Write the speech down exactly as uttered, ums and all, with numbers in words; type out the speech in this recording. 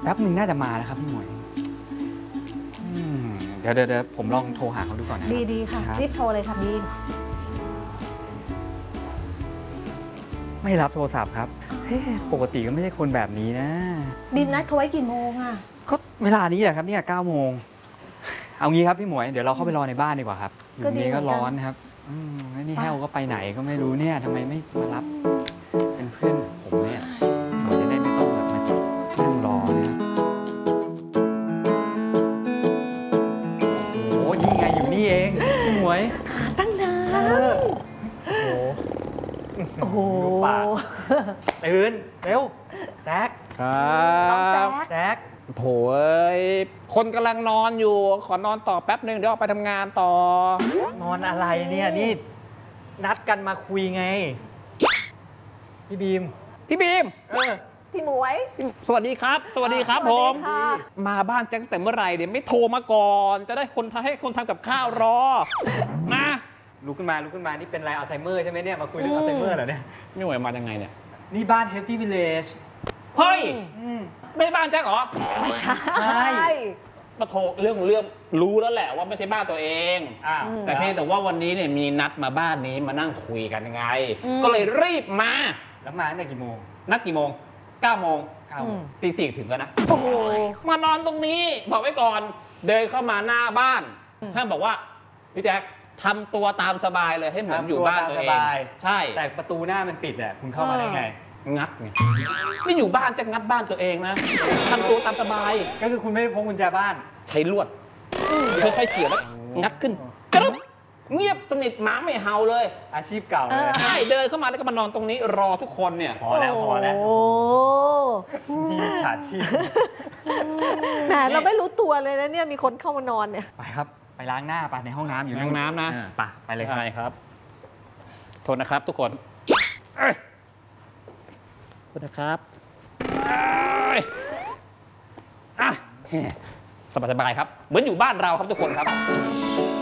ป๊บหนึ่งน่าจะมาแล้วครับพี่หมวยเดี๋ยวเดี๋ยวผมลองโทรหาเขาดูก่อนนะดีดีค่ะรีบโทรเลยค่ะบีมไม่รับโทรศัพท์ครับปกติก็ไม่ใช่คนแบบนี้นะบีมนัดเขาไว้กี่โมงอ่ะก็เวลานี้แหละครับเนี่ยเก้าโมงเอางี้ครับพี่หมวยเดี๋ยวเราเข้าไปรอในบ้านดีกว่าครับอยู่นี้ก็ร้อนครับอืมนี่แฮวก็ไปไหนก็ไม่รู้เนี่ยทำไมไม่มารับเป็นเพื่อนผมเนี่ยหนูจะได้ไม่ต้องแบบมานั่งรอเนี่ยโอ้โหนี่ไงอยู่นี่เองพี่หมวยตั้งนานโอ้โหป่าตื่นเร็วแจ็คครับแจ็คโถเอ้ยคนกำลังนอนอยู่ขอนอนต่อแป๊บหนึ่งเดี๋ยวออกไปทำงานต่อนอนอะไรเนี่ยนี่นัดกันมาคุยไงพี่บีมพี่บีมเออพี่หมวยสวัสดีครับสวัสดีครับผมมาบ้านแจ็คแต่เมื่อไหร่เดี๋ยวไม่โทรมาก่อนจะได้คนทำให้คนทำกับข้าวรอมาลุกขึ้นมาลุกขึ้นมานี่เป็นไรอัลไซเมอร์ใช่ไหมเนี่ยมาคุยเรื่องอัลไซเมอร์เหรอเนี่ยนี่หวยมายังไงเนี่ยนี่บ้าน Healthy Village เฮ้ยไม่ใช่บ้านแจ็คเหรอไม่ใช่มาโทรเรื่องเรื่องรู้แล้วแหละว่าไม่ใช่บ้านตัวเองแต่เพียงแต่ว่าวันนี้เนี่ยมีนัดมาบ้านนี้มานั่งคุยกันไงก็เลยรีบมาแล้วมาตั้งแต่กี่โมงนัดกี่โมงเก้าโมงตีสี่ถึงแล้วนะโอ้โหมานอนตรงนี้บอกไว้ก่อนเดินเข้ามาหน้าบ้านท่านบอกว่าพี่แจ็คทำตัวตามสบายเลยให้เหมือนอยู่บ้านตัวเองใช่แต่ประตูหน้ามันปิดอ่ะคุณเข้ามาได้ไงงัดไงนี่อยู่บ้านจะงัดบ้านตัวเองนะทำตัวตามสบายก็คือคุณไม่ได้พกกุญแจบ้านใช้ลวดค่อยๆเกี่ยวแล้วงัดขึ้นกรึ๊บเงียบสนิทหมาไม่เห่าเลยอาชีพเก่าเลยใช่เดินเข้ามาแล้วก็มานอนตรงนี้รอทุกคนเนี่ยพอแล้วพอแล้วมีฉาชีพแหมเราไม่รู้ตัวเลยนะเนี่ยมีคนเข้ามานอนเนี่ยไปครับไปล้างหน้าไปในห้องน้ำอยู่ในห้องน้ำนะไปไปเลยครับโทษนะครับทุกคนโทษนะครับอ่ะสบายๆครับเหมือนอยู่บ้านเราครับทุกคนครับ